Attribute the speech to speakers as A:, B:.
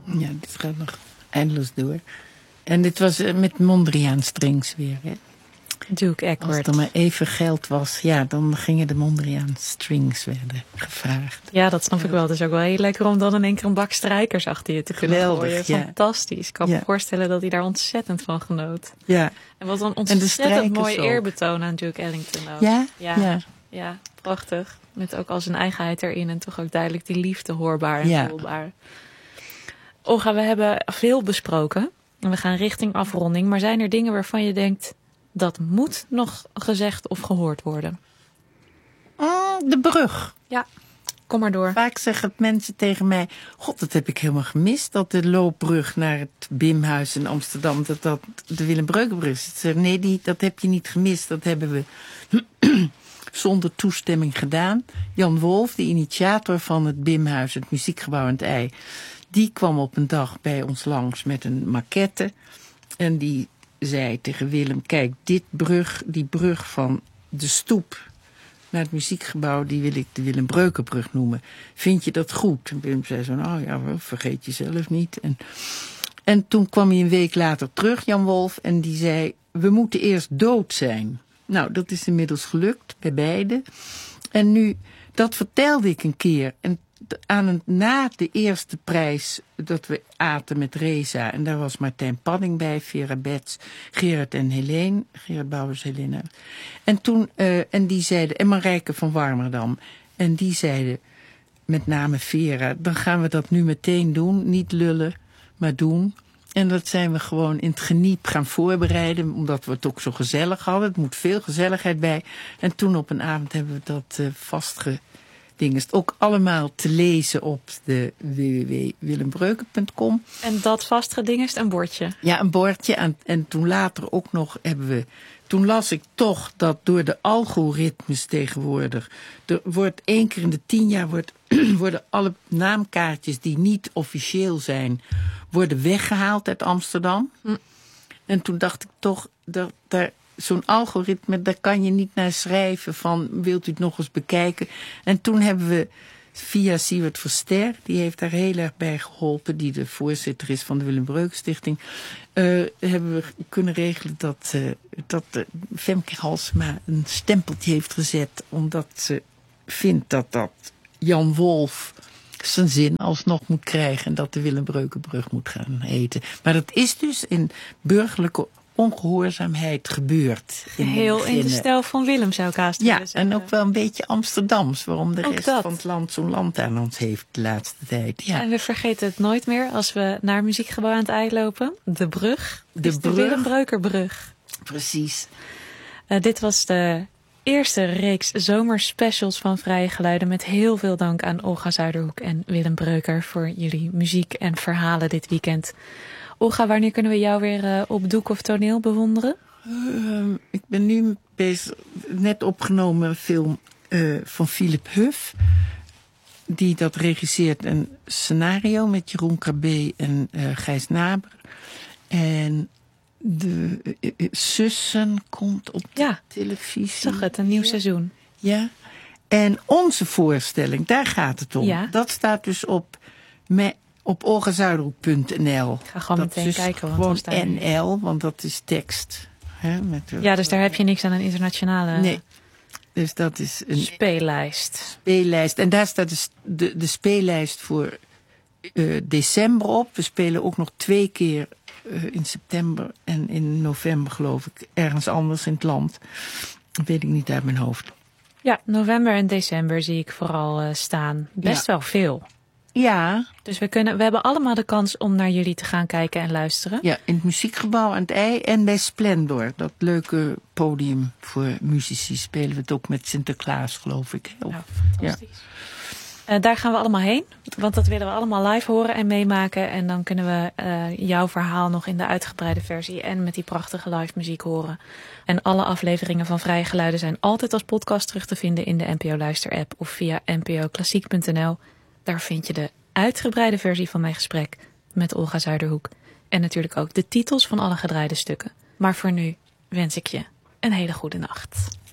A: Ja, dit gaat nog eindeloos door. En dit was met Mondriaan strings weer, hè?
B: Duke Eckwart.
A: Als er maar even geld was, ja, dan gingen de Mondriaan strings werden gevraagd.
B: Ja, dat snap ik wel. Het is ook wel heel lekker om dan in één keer een bak strijkers achter je te kunnen gooien.
A: Ja.
B: Fantastisch. Ik kan me voorstellen dat hij daar ontzettend van genoot.
A: Ja.
B: En wat een ontzettend mooi eerbetoon aan Duke Ellington ook. Ja, prachtig. Met ook al zijn eigenheid erin en toch ook duidelijk die liefde hoorbaar en voelbaar. Olga, we hebben veel besproken en we gaan richting afronding. Maar zijn er dingen waarvan je denkt, dat moet nog gezegd of gehoord worden?
A: De brug.
B: Ja, kom maar door.
A: Vaak zeggen mensen tegen mij, god, dat heb ik helemaal gemist. Dat de loopbrug naar het Bimhuis in Amsterdam, dat de Willem Breukerbrug is. Ik zeg, nee, dat heb je niet gemist. Dat hebben we zonder toestemming gedaan. Jan Wolf, de initiator van het Bimhuis, het muziekgebouw aan het IJ, die kwam op een dag bij ons langs met een maquette. En die zei tegen Willem, kijk, die brug van de stoep naar het muziekgebouw, die wil ik de Willem Breukerbrug noemen. Vind je dat goed? En Willem zei zo, nou ja, vergeet jezelf niet. En toen kwam hij een week later terug, Jan Wolf, en die zei, we moeten eerst dood zijn. Nou, dat is inmiddels gelukt bij beiden. En nu, dat vertelde ik een keer. En na de eerste prijs dat we aten met Reza, en daar was Martijn Padding bij, Vera Bets, Gerard en Helene, Gerard Bouwers, Helene. En toen, en die zeiden, en Marijke van Warmerdam, en die zeiden, met name Vera, dan gaan we dat nu meteen doen, niet lullen, maar doen. En dat zijn we gewoon in het geniep gaan voorbereiden, omdat we het ook zo gezellig hadden. Het moet veel gezelligheid bij. En toen op een avond hebben we dat vastgedingest. Ook allemaal te lezen op de www.willembreuker.com.
B: En dat vastgedingest, een bordje?
A: Ja, een bordje. En toen later ook nog toen las ik toch dat door de algoritmes tegenwoordig, er wordt 1 keer in de 10 jaar worden alle naamkaartjes die niet officieel zijn, worden weggehaald uit Amsterdam. En toen dacht ik toch, zo'n algoritme, daar kan je niet naar schrijven van, wilt u het nog eens bekijken? En toen hebben we via Siewert Verster, die heeft daar heel erg bij geholpen, die de voorzitter is van de Willem Breuker Stichting, hebben we kunnen regelen dat Femke Halsema een stempeltje heeft gezet, omdat ze vindt dat Jan Wolf zijn zin alsnog moet krijgen en dat de Willem Breukerbrug moet gaan heten. Maar dat is dus in burgerlijke ongehoorzaamheid gebeurd.
B: Heel in de stijl van Willem, zou ik haast willen zeggen.
A: En ook wel een beetje Amsterdams, waarom de rest van het land zo'n land aan ons heeft de laatste tijd. Ja.
B: En we vergeten het nooit meer als we naar Muziekgebouw aan het IJ lopen. De brug, de Willem Breukerbrug.
A: Precies.
B: Dit was de eerste reeks zomerspecials van Vrije Geluiden, met heel veel dank aan Olga Zuiderhoek en Willem Breuker voor jullie muziek en verhalen dit weekend. Olga, wanneer kunnen we jou weer op doek of toneel bewonderen?
A: Ik ben nu bezig, net opgenomen een film van Philip Huff, die dat regisseert, een scenario met Jeroen Krabbe en Gijs Naber. En de Zussen komt op de televisie.
B: Zag het, een nieuw seizoen.
A: Ja. En onze voorstelling, daar gaat het om. Ja. Dat staat dus op olgazuiderhoek.nl.
B: Ik ga gewoon meteen
A: dus
B: kijken.
A: Want gewoon NL, want dat is tekst. Hè,
B: dus daar heb je niks aan een internationale...
A: Nee. Dus dat is een
B: speellijst.
A: En daar staat dus de speellijst voor december op. We spelen ook nog 2 keer in september en in november, geloof ik, ergens anders in het land. Dat weet ik niet uit mijn hoofd.
B: Ja, november en december zie ik vooral staan. Best wel veel.
A: Ja.
B: Dus we hebben allemaal de kans om naar jullie te gaan kijken en luisteren.
A: Ja, in het muziekgebouw aan het IJ en bij Splendor. Dat leuke podium voor muzici spelen we het ook met Sinterklaas, geloof ik.
B: Nou, fantastisch. Ja. Daar gaan we allemaal heen, want dat willen we allemaal live horen en meemaken. En dan kunnen we jouw verhaal nog in de uitgebreide versie en met die prachtige live muziek horen. En alle afleveringen van Vrije Geluiden zijn altijd als podcast terug te vinden in de NPO Luister app of via npoklassiek.nl. Daar vind je de uitgebreide versie van mijn gesprek met Olga Zuiderhoek. En natuurlijk ook de titels van alle gedraaide stukken. Maar voor nu wens ik je een hele goede nacht.